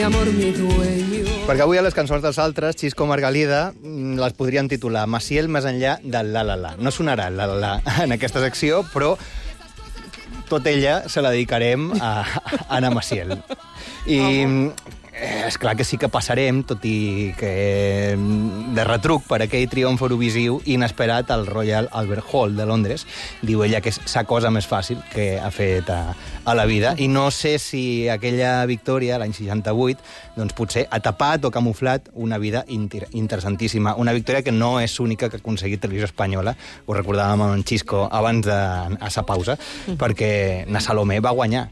Perquè avui a les cançons dels altres, Xisco Margalida les podrien titular Maciel més enllà del la-la-la. No sonarà el la-la-la en aquesta secció, però tot ella se la dedicarem a Anna Maciel. I és clar que sí que passarem, tot i que de retruc per aquell triomf eurovisiu inesperat al Royal Albert Hall de Londres. Diu ella que és la cosa més fàcil que ha fet a la vida. I no sé si aquella victòria, l'any 68, doncs potser ha tapat o camuflat una vida interessantíssima. Una victòria que no és única que ha aconseguit Televisió Espanyola. Ho recordàvem amb en Xisco abans a sa pausa, perquè na Salomé va guanyar.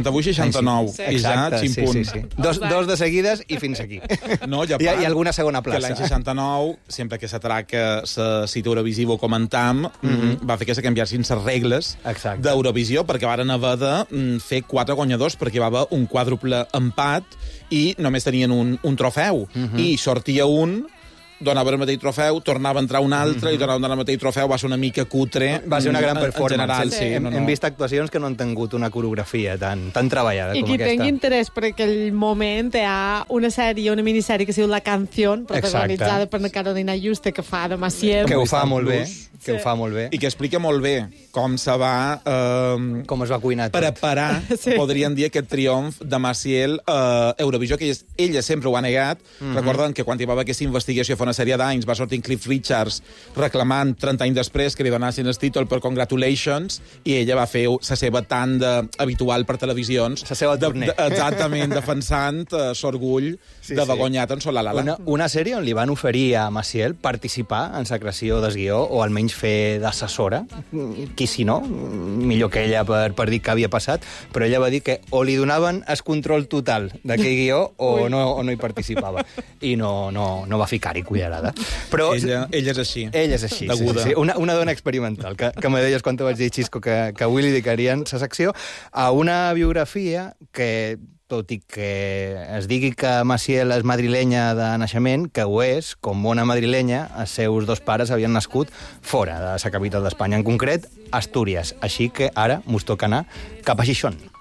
68-69. Sí. Exacte, sí. Dos de seguides i fins aquí. No, I alguna segona plaça. Que l'any 69, sempre que s'atraca la cita Eurovisiva o comentam, va fer que se canviassin les regles d'Eurovisió, perquè varen haver de fer 4 guanyadors, perquè va haver un quàdruple empat i només tenien un trofeu. I sortia un, donava el mateix trofeu, tornava a entrar un altre i tornava a donar el mateix trofeu. Va ser una mica cutre. Va ser una gran performance. Sí. Hem vist actuacions que no han tingut una coreografia tan treballada com aquesta. I qui tingui interès per aquell moment hi ha una sèrie, una minissèrie que es diu La Canción, protagonitzada per Carolina Juste, que fa de Maciel. Que ho fa molt bé. Ho fa molt bé. I que explica molt bé com se va com es va cuinar tot. Preparar, podríem dir, aquest triomf de Maciel a Eurovisió, que ella sempre ho ha negat. Recorden que quan hi va haver aquesta investigació fa una sèrie d'anys va sortir Cliff Richards reclamant 30 anys després que li donassin el títol per Congratulations, i ella va fer la seva tanda habitual per televisions. La seva torner. Exactament, defensant l'orgull de Begonyat en Solalala. Una sèrie on li van oferir a Maciel participar en la creació del guió, o almenys fer d'assessora. Qui si no, millor que ella per dir què havia passat, però ella va dir que o li donaven el control total d'aquell guió o no hi participava. I no va ficar-hi cullerada. Però ella és així. Ella és així, sí. Una dona experimental, que me deies quan te vaig dir, Xisco, que avui li dedicarien la secció a una biografia que, tot i que es digui que Maciel és madrilenya de naixement, que ho és, com bona madrilenya, els seus dos pares havien nascut fora de la capital d'Espanya, en concret, Astúries. Així que ara mos toca anar cap a Gijón.